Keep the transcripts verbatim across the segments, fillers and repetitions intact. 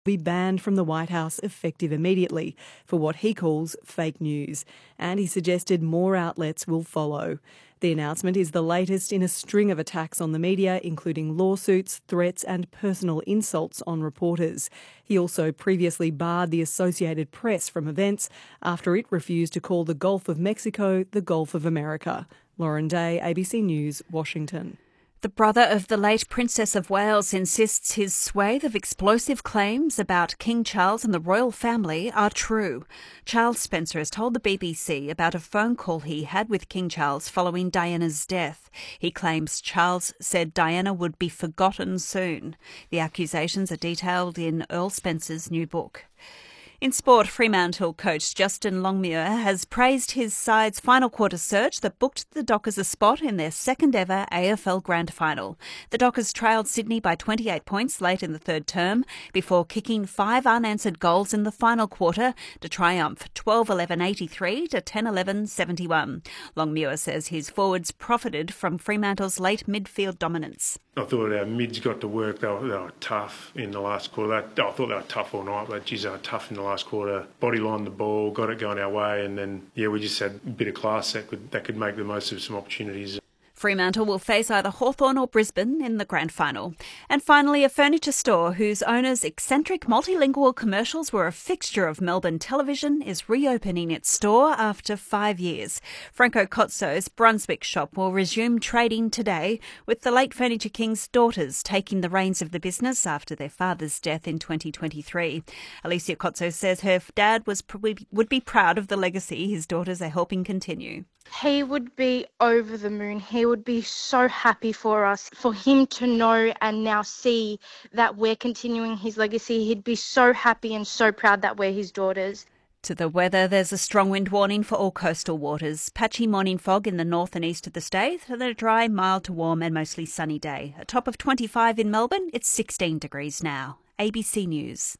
Be banned from the White House effective immediately for what he calls fake news, and he suggested more outlets will follow. The announcement is the latest in a string of attacks on the media, including lawsuits, threats and personal insults on reporters. He also previously barred the Associated Press from events after it refused to call the Gulf of Mexico the Gulf of America. Lauren Day, A B C News, Washington. The brother of the late Princess of Wales insists his swathe of explosive claims about King Charles and the royal family are true. Charles Spencer has told the B B C about a phone call he had with King Charles following Diana's death. He claims Charles said Diana would be forgotten soon. The accusations are detailed in Earl Spencer's new book. In sport, Fremantle coach Justin Longmuir has praised his side's final quarter surge that booked the Dockers a spot in their second ever A F L Grand Final. The Dockers trailed Sydney by twenty-eight points late in the third term before kicking five unanswered goals in the final quarter to triumph twelve eleven eighty-three to ten eleven seventy-one. Longmuir says his forwards profited from Fremantle's late midfield dominance. I thought our mids got to work. They were, they were tough in the last quarter. They, I thought they were tough all night, but geez, they were tough in the last quarter. Bodylined the ball, got it going our way, and then, yeah, we just had a bit of class that could, that could make the most of some opportunities. Fremantle will face either Hawthorn or Brisbane in the grand final. And finally, a furniture store whose owner's eccentric multilingual commercials were a fixture of Melbourne television is reopening its store after five years. Franco Cozzo's Brunswick shop will resume trading today, with the late Furniture King's daughters taking the reins of the business after their father's death in twenty twenty-three. Alicia Cozzo says her dad was would be proud of the legacy his daughters are helping continue. He would be over the moon. He would be so happy for us. For him to know and now see that we're continuing his legacy, he'd be so happy and so proud that we're his daughters. To the weather, there's a strong wind warning for all coastal waters. Patchy morning fog in the north and east of the state, and a dry, mild to warm and mostly sunny day. A top of twenty-five in Melbourne, it's sixteen degrees now. A B C News.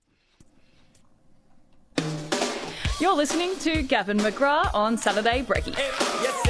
You're listening to Gavin McGrath on Saturday Brekkie.